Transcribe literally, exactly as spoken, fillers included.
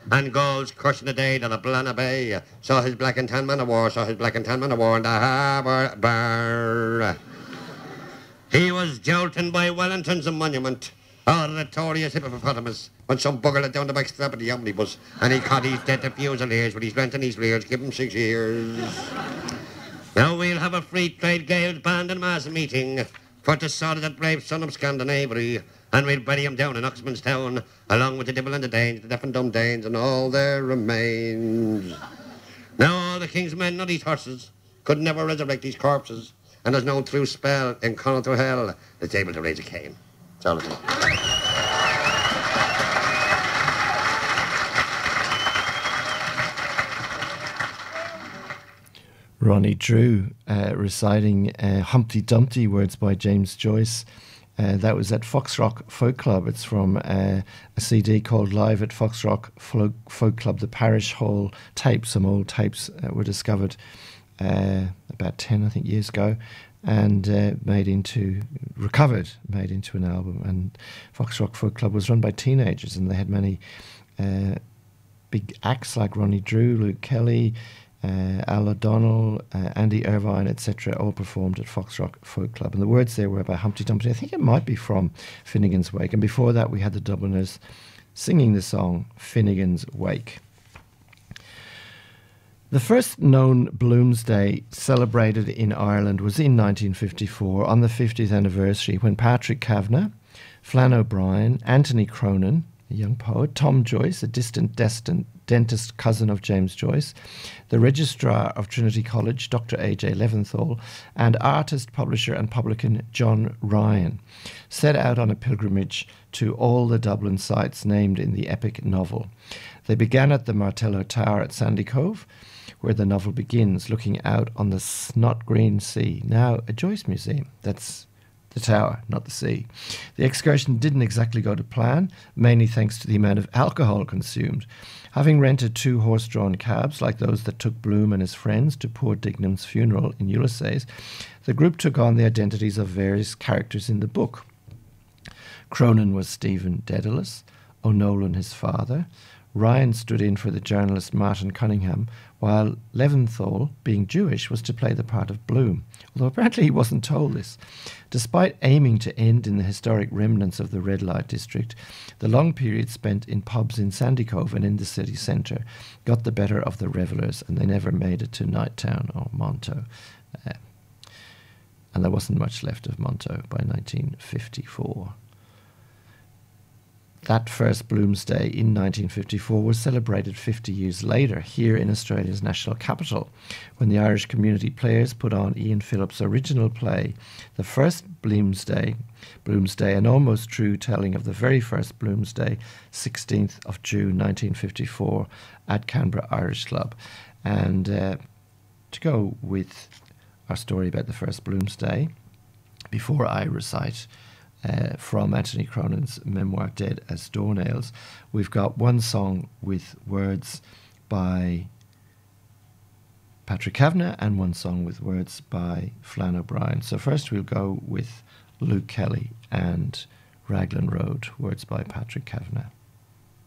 and goals crushing the day down a Blanna Bay. Saw his black and tan man of war, saw his black and tan man of war in the harbour bar. He was jolting by Wellington's monument, or the notorious hippopotamus, when some bugger let down the back strap of the omnibus, and he caught his dead fusiliers with his rent and his rears, give him six years. Now we'll have a free trade guild band and mass meeting for to sort that brave son of Scandinavia, and we'll bury him down in Oxman's Town, along with the Dibble and the Danes, the deaf and dumb Danes, and all their remains. Now all the king's men, not his horses, could never resurrect his corpses, and there's no true spell in Connaught through hell that's able to raise a cane. That's all it is. Ronnie Drew uh, reciting uh, Humpty Dumpty, words by James Joyce. Uh, that was at Foxrock Folk Club. It's from uh, a C D called Live at Foxrock Folk, Folk Club. The Parish Hall tapes, some old tapes uh, were discovered uh, about ten, I think, years ago, and uh, made into, recovered, made into an album. And Foxrock Folk Club was run by teenagers, and they had many uh, big acts like Ronnie Drew, Luke Kelly, Uh, Al O'Donnell, uh, Andy Irvine, et cetera, all performed at Foxrock Folk Club. And the words there were about Humpty Dumpty. I think it might be from Finnegan's Wake. And before that, we had the Dubliners singing the song Finnegan's Wake. The first known Bloomsday celebrated in Ireland was in nineteen fifty-four, on the fiftieth anniversary, when Patrick Kavanagh, Flann O'Brien, Anthony Cronin, a young poet, Tom Joyce, a distant destined dentist cousin of James Joyce, the registrar of Trinity College, Doctor A J Leventhal, and artist, publisher and publican John Ryan set out on a pilgrimage to all the Dublin sites named in the epic novel. They began at the Martello Tower at Sandy Cove, where the novel begins, looking out on the snot green sea, now a Joyce museum. That's the tower, not the sea. The excursion didn't exactly go to plan, mainly thanks to the amount of alcohol consumed. Having rented two horse-drawn cabs like those that took Bloom and his friends to poor Dignam's funeral in Ulysses, the group took on the identities of various characters in the book. Cronin was Stephen Dedalus, O'Nolan his father, Ryan stood in for the journalist Martin Cunningham, while Leventhal, being Jewish, was to play the part of Bloom, although apparently he wasn't told this. Despite aiming to end in the historic remnants of the red light district, the long period spent in pubs in Sandy Cove and in the city centre got the better of the revellers, and they never made it to Nighttown or Monto. Uh, and there wasn't much left of Monto by nineteen fifty-four. That first Bloomsday in nineteen fifty-four was celebrated fifty years later here in Australia's national capital, when the Irish Community Players put on Ian Phillips' original play, the first Bloomsday, Bloomsday, an almost true telling of the very first Bloomsday, sixteenth of June nineteen fifty-four, at Canberra Irish Club. And uh, to go with our story about the first Bloomsday, before I recite Uh, from Anthony Cronin's memoir Dead as Doornails, we've got one song with words by Patrick Kavanagh and one song with words by Flann O'Brien. So first we'll go with Luke Kelly and Raglan Road, words by Patrick Kavanagh.